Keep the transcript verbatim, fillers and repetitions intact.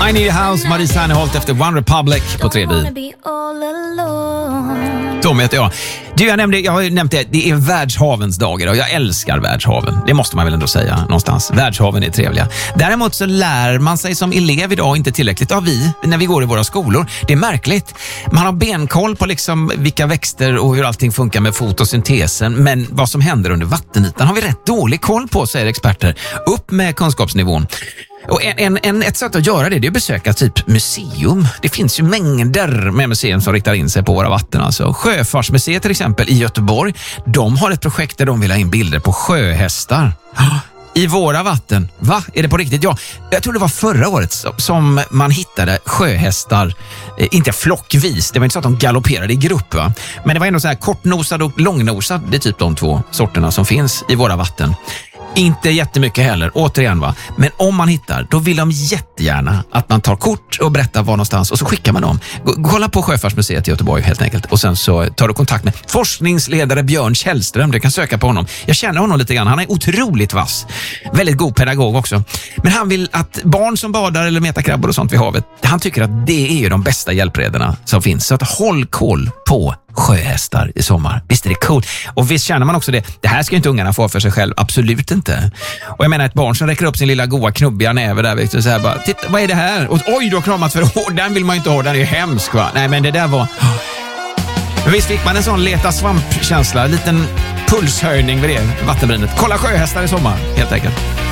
Tiny House, Marie Serneholt efter One Republic på tre D. Tom heter jag. Du, jag, nämnde, jag har nämnt det, det är världshavens dag idag. Jag älskar världshaven. Det måste man väl ändå säga någonstans. Världshaven är trevliga. Däremot så lär man sig som elev idag inte tillräckligt av vi när vi går i våra skolor. Det är märkligt. Man har benkoll på liksom vilka växter och hur allting funkar med fotosyntesen. Men vad som händer under vattenytan har vi rätt dålig koll på, säger experter. Upp med kunskapsnivån. Och en, en, en, ett sätt att göra det, det är att besöka typ museum. Det finns ju mängder med museum som riktar in sig på våra vatten. Alltså. Sjöfartsmuseet till exempel i Göteborg, de har ett projekt där de vill ha in bilder på sjöhästar. I våra vatten. Va? Är det på riktigt? Ja, jag tror det var förra året som man hittade sjöhästar, eh, inte flockvis, det var inte så att de galopperade i grupp, va? Men det var ändå så här kortnosad och långnosad, det är typ de två sorterna som finns i våra vatten. Inte jättemycket heller, återigen va. Men om man hittar, då vill de jättegärna att man tar kort och berättar var någonstans och så skickar man dem. Gå, kolla på Sjöfartsmuseet i Göteborg helt enkelt. Och sen så tar du kontakt med forskningsledare Björn Källström. Du kan söka på honom. Jag känner honom lite grann. Han är otroligt vass. Väldigt god pedagog också. Men han vill att barn som badar eller metakrabbor och sånt vid havet, han tycker att det är ju de bästa hjälpredorna som finns. Så att håll koll på sjöhästar i sommar. Visst är det coolt? Och visst känner man också det. Det här ska inte ungarna få för sig själv. Absolut inte. Och jag menar ett barn som räcker upp sin lilla goa knubbiga näve där. Vet du, så här bara, titta, vad är det här? Och, oj, du har kramat för hård. Den vill man ju inte ha. Den är ju hemsk, va? Nej, men det där var... Men visst fick man en sån leta svampkänsla. En liten pulshöjning vid det vattenbrinnet. Kolla sjöhästar i sommar, helt enkelt.